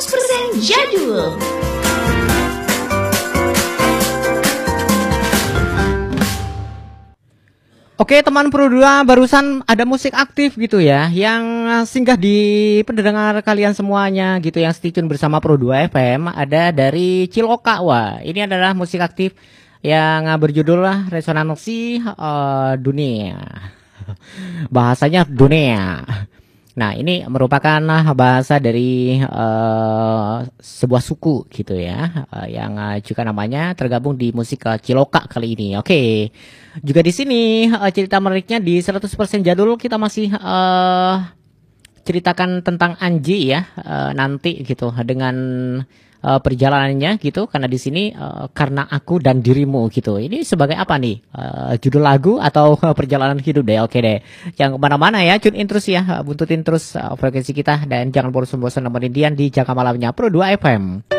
100% jadul. Oke teman Pro 2, barusan ada musik aktif gitu ya, yang singgah di pendengar kalian semuanya gitu, yang stay tune bersama Pro 2 FM. Ada dari Ciloka. Wah, ini adalah musik aktif yang berjudul Resonansi Dunia. Bahasanya dunia. Nah, ini merupakan bahasa dari sebuah suku gitu ya, yang juga namanya tergabung di musik Ciloka kali ini. Oke. Juga di sini cerita menariknya di 100% jadul kita masih ceritakan tentang Anji ya, nanti gitu dengan perjalanannya gitu, karena di sini karena aku dan dirimu gitu. Ini sebagai apa nih? Judul lagu atau perjalanan hidup deh. Oke deh. Jangan kemana-mana ya, tune in terus ya, buntutin terus frekuensi kita, dan jangan bosan-bosan nemenin Dian di Jaga Malamnya Pro 2 FM.